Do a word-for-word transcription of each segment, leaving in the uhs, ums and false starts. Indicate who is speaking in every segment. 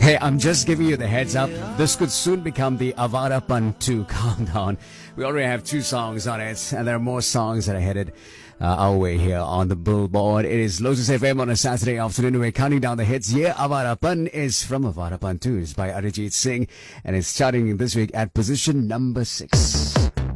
Speaker 1: Hey, I'm just giving you the heads up. This could soon become the Avarapan two countdown. We already have two songs on it, and there are more songs that are headed uh, our way here on the Billboard. It is Lotus F M on a Saturday afternoon. We're counting down the hits. Yeah, Avarapan is from Avarapan two. It's by Arijit Singh, and it's starting this week at position number six.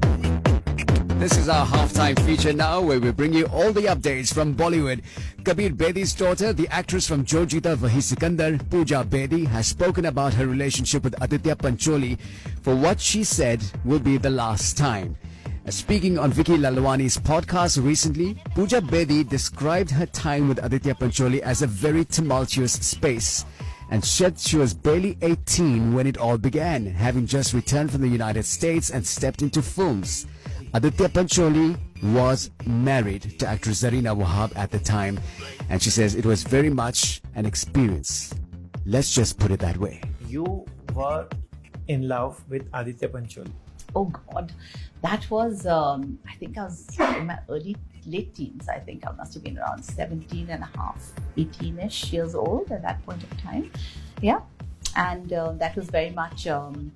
Speaker 1: This is our halftime feature now, where we bring you all the updates from Bollywood. Kabir Bedi's daughter, the actress from Jo Jeeta Wahi Sikandar, Pooja Bedi, has spoken about her relationship with Aditya Pancholi for what she said will be the last time. Uh, Speaking on Vicky Lalwani's podcast recently, Pooja Bedi described her time with Aditya Pancholi as a very tumultuous space, and said she was barely eighteen when it all began, having just returned from the United States and stepped into films. Aditya Pancholi was married to actress Zarina Wahab at the time, and she says it was very much an experience. Let's just put it that way.
Speaker 2: You were in love with Aditya Pancholi.
Speaker 3: Oh God, that was, um, I think I was in my early, late teens. I think I must have been around seventeen and a half, eighteen-ish years old at that point of time. Yeah. And uh, that was very much um,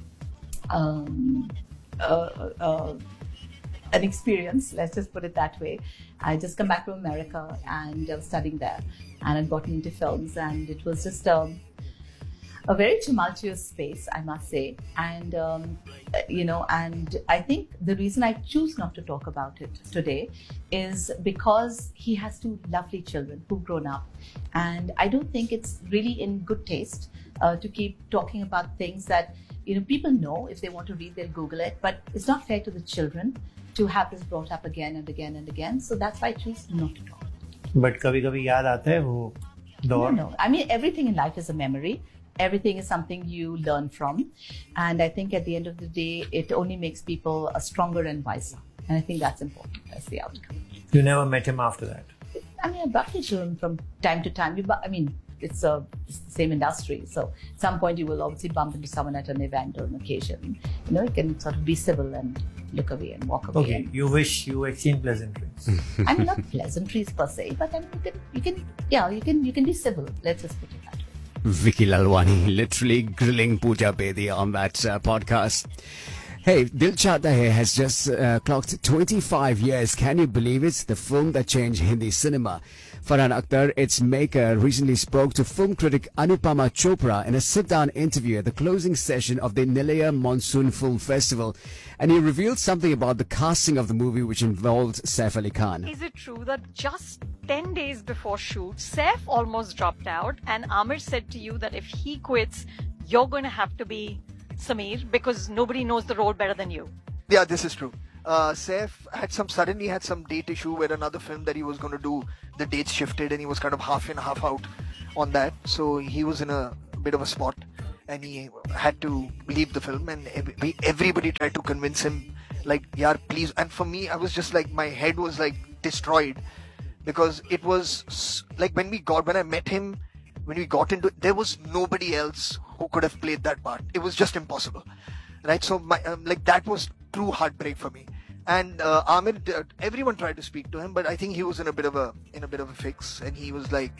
Speaker 3: um, uh, uh, an experience, let's just put it that way. I just come back from America and I was studying there, and I'd gotten into films, and it was just um, a very tumultuous space, I must say. And, um, you know, and I think the reason I choose not to talk about it today is because he has two lovely children who've grown up. And I don't think it's really in good taste uh, to keep talking about things that, you know, people know. If they want to read, they'll Google it. But it's not fair to the children to have this brought up again and again and again. So that's why I choose not to talk.
Speaker 2: But कभी-कभी याद आता है वो दौर?
Speaker 3: No, no. I mean, everything in life is a memory. Everything is something you learn from. And I think at the end of the day, it only makes people uh, stronger and wiser. And I think that's important. That's the outcome.
Speaker 2: You never met him after that?
Speaker 3: I mean, I bumped into him from time to time. You bu- I mean, it's, a, it's the same industry. So at some point you will obviously bump into someone at an event or an occasion. You know, you can sort of be civil and look away and walk away.
Speaker 2: Okay, you wish you exchanged pleasantries.
Speaker 3: I mean, not pleasantries per se, but I mean, you can, you can, yeah, you can, you can be civil. Let's just put it that way.
Speaker 1: Vicky Lalwani literally grilling Pooja Bedi on that uh, podcast. Hey, Dil Chahta Hai has just uh, clocked twenty-five years. Can you believe it? The film that changed Hindi cinema. Farhan Akhtar, its maker, recently spoke to film critic Anupama Chopra in a sit-down interview at the closing session of the Nilaya Monsoon Film Festival. And he revealed something about the casting of the movie, which involved Saif Ali Khan.
Speaker 4: Is it true that just ten days before shoot, Saif almost dropped out and Amir said to you that if he quits, you're going to have to be Sameer because nobody knows the role better than you?
Speaker 5: Yeah, this is true. Uh, Saif had some suddenly had some date issue where another film that he was going to do, the dates shifted and he was kind of half in, half out on that. So he was in a bit of a spot and he had to leave the film, and every, everybody tried to convince him, like, yaar, please. And for me, I was just like, my head was like destroyed because it was like when we got, when I met him, when we got into it, there was nobody else who could have played that part. It was just impossible. Right, so my um, like that was true heartbreak for me, and uh, Amir, uh, everyone tried to speak to him, but I think he was in a bit of a in a bit of a fix, and he was like,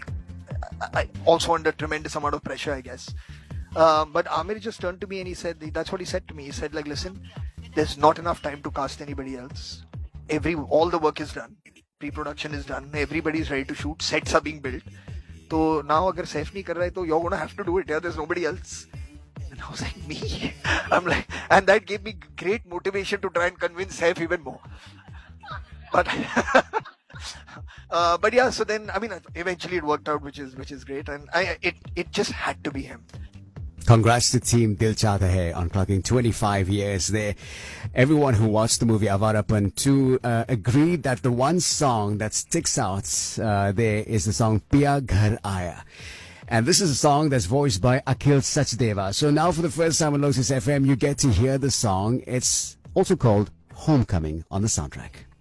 Speaker 5: I, I also under tremendous amount of pressure, I guess. Um, but Amir just turned to me and he said, that's what he said to me. He said, like, listen, there's not enough time to cast anybody else. Every all the work is done, pre-production is done, everybody's ready to shoot, sets are being built. So now, agar Saif nahi kar raha hai, to you're gonna have to do it. Yeah, there's nobody else. And I was like, me? I'm like, and that gave me great motivation to try and convince Saif even more. But, uh, but yeah, so then, I mean, eventually it worked out, which is, which is great. And I, it, it just had to be him.
Speaker 1: Congrats to Team Dil Chahta Hai on clocking twenty-five years there. Everyone who watched the movie Avarapan two uh, agreed that the one song that sticks out uh, there is the song Piya Ghar Aaya. And this is a song that's voiced by Akhil Sachdeva. So now for the first time on Lotus F M, you get to hear the song. It's also called Homecoming on the soundtrack.